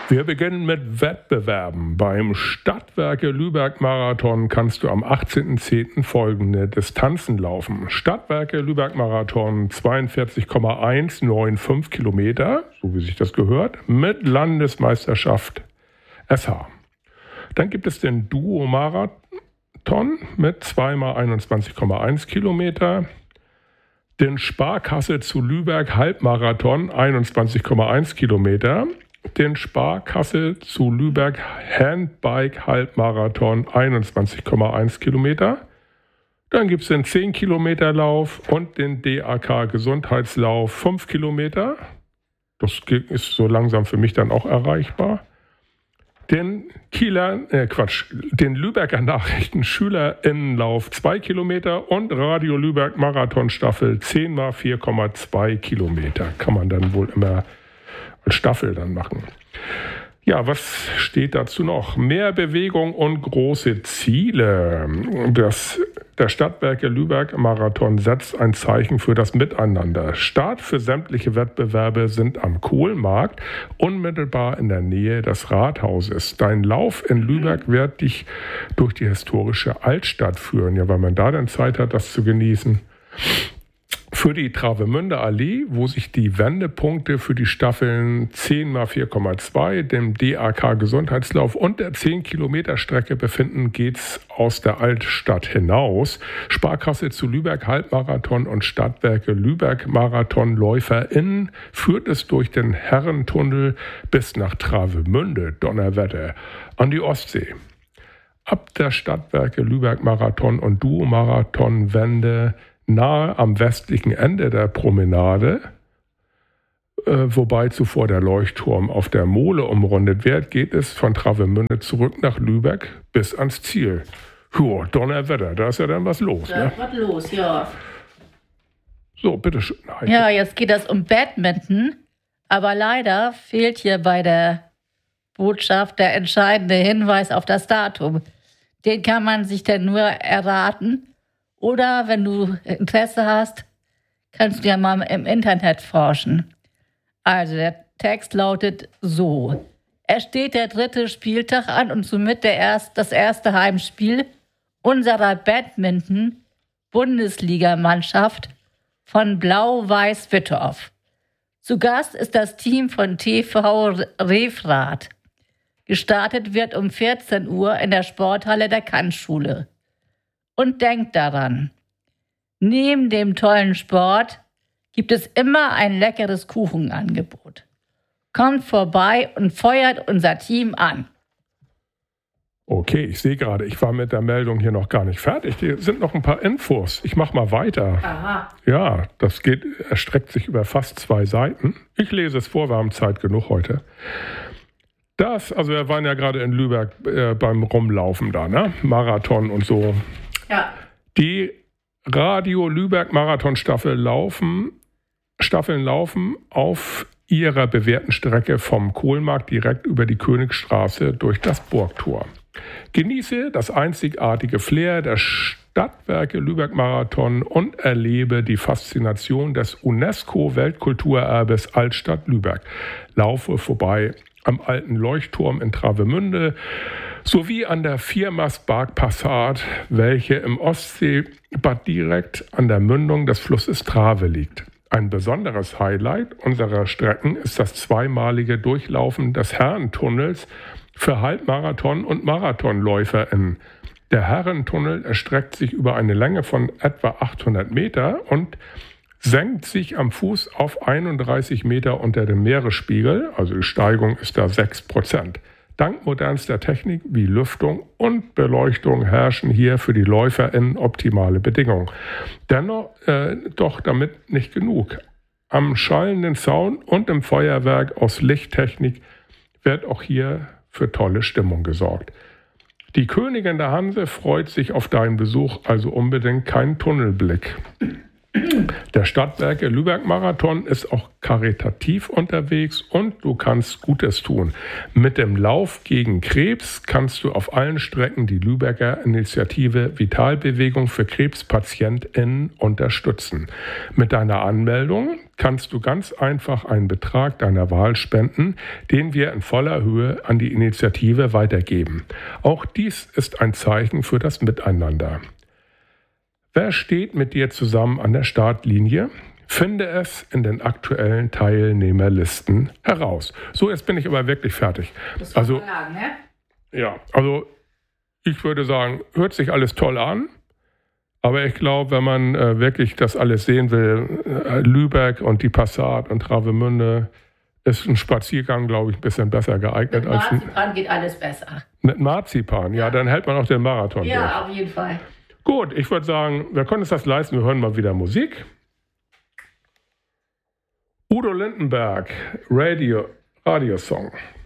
Wir beginnen mit Wettbewerben. Beim Stadtwerke Lübeck-Marathon kannst du am 18.10. folgende Distanzen laufen. Stadtwerke Lübeck-Marathon 42,195 Kilometer, so wie sich das gehört, mit Landesmeisterschaft SH. Dann gibt es den Duo-Marathon mit 2x21,1 Kilometer. Den Sparkasse zu Lübeck Halbmarathon 21,1 Kilometer. Den Sparkasse zu Lübeck Handbike Halbmarathon 21,1 Kilometer. Dann gibt es den 10 Kilometer Lauf und den DAK Gesundheitslauf 5 Kilometer. Das ist so langsam für mich dann auch erreichbar. Den Lübecker Nachrichten SchülerInnenlauf 2 Kilometer und Radio Lübeck Marathonstaffel 10x4,2 Kilometer. Kann man dann wohl immer als Staffel dann machen. Ja, was steht dazu noch? Mehr Bewegung und große Ziele. Der Stadtwerke Lübeck Marathon setzt ein Zeichen für das Miteinander. Start für sämtliche Wettbewerbe sind am Kohlmarkt, unmittelbar in der Nähe des Rathauses. Dein Lauf in Lübeck wird dich durch die historische Altstadt führen, ja, weil man da dann Zeit hat, das zu genießen. Für die Travemünder Allee, wo sich die Wendepunkte für die Staffeln 10x4,2, dem DAK Gesundheitslauf und der 10-Kilometer-Strecke befinden, geht's aus der Altstadt hinaus. Sparkasse zu Lübeck Halbmarathon und Stadtwerke Lübeck MarathonläuferInnen führt es durch den Herrentunnel bis nach Travemünde, Donnerwetter, an die Ostsee. Ab der Stadtwerke Lübeck Marathon und Duo-Marathon-Wende nahe am westlichen Ende der Promenade, wobei zuvor der Leuchtturm auf der Mole umrundet wird, geht es von Travemünde zurück nach Lübeck bis ans Ziel. Jo, Donnerwetter, da ist ja dann was los. Da ist was los, ja. So, bitteschön. Heike. Ja, jetzt geht es um Badminton, aber leider fehlt hier bei der Botschaft der entscheidende Hinweis auf das Datum. Den kann man sich dann nur erraten. Oder wenn du Interesse hast, kannst du ja mal im Internet forschen. Also der Text lautet so. Es steht der 3. Spieltag an und somit das erste Heimspiel unserer Badminton-Bundesligamannschaft von Blau-Weiß Wittorf. Zu Gast ist das Team von TV Refrath. Gestartet wird um 14 Uhr in der Sporthalle der Kantschule. Und denkt daran, neben dem tollen Sport gibt es immer ein leckeres Kuchenangebot. Kommt vorbei und feuert unser Team an. Okay, ich sehe gerade, ich war mit der Meldung hier noch gar nicht fertig. Hier sind noch ein paar Infos. Ich mache mal weiter. Aha. Ja, das erstreckt sich über fast 2 Seiten. Ich lese es vor, wir haben Zeit genug heute. Also wir waren ja gerade in Lübeck beim Rumlaufen da, ne? Marathon und so. Ja. Die Radio Lübeck Marathonstaffeln laufen auf ihrer bewährten Strecke vom Kohlmarkt direkt über die Königstraße durch das Burgtor. Genieße das einzigartige Flair der Stadtwerke Lübeck Marathon und erlebe die Faszination des UNESCO-Weltkulturerbes Altstadt Lübeck. Laufe vorbei am alten Leuchtturm in Travemünde sowie an der Viermast-Parkpassage, welche im Ostseebad direkt an der Mündung des Flusses Trave liegt. Ein besonderes Highlight unserer Strecken ist das zweimalige Durchlaufen des Herrentunnels für Halbmarathon- und MarathonläuferInnen. Der Herrentunnel erstreckt sich über eine Länge von etwa 800 Meter und senkt sich am Fuß auf 31 Meter unter dem Meeresspiegel, also die Steigung ist da 6%. Dank modernster Technik wie Lüftung und Beleuchtung herrschen hier für die LäuferInnen optimale Bedingungen. Doch damit nicht genug. Am schallenden Sound und im Feuerwerk aus Lichttechnik wird auch hier für tolle Stimmung gesorgt. Die Königin der Hanse freut sich auf deinen Besuch, also unbedingt keinen Tunnelblick. Der Stadtwerke Lübeck-Marathon ist auch karitativ unterwegs und du kannst Gutes tun. Mit dem Lauf gegen Krebs kannst du auf allen Strecken die Lübecker Initiative Vitalbewegung für KrebspatientInnen unterstützen. Mit deiner Anmeldung kannst du ganz einfach einen Betrag deiner Wahl spenden, den wir in voller Höhe an die Initiative weitergeben. Auch dies ist ein Zeichen für das Miteinander. Wer steht mit dir zusammen an der Startlinie? Finde es in den aktuellen Teilnehmerlisten heraus. So, jetzt bin ich aber wirklich fertig. Das war so lang, ne? Ja, also ich würde sagen, hört sich alles toll an. Aber ich glaube, wenn man wirklich das alles sehen will, Lübeck und die Passat und Travemünde, ist ein Spaziergang, glaube ich, ein bisschen besser geeignet. Mit Marzipan geht alles besser. Mit Marzipan, ja, dann hält man auch den Marathon durch. Ja, auf jeden Fall. Gut, ich würde sagen, wir können uns das leisten. Wir hören mal wieder Musik. Udo Lindenberg, Radio Song.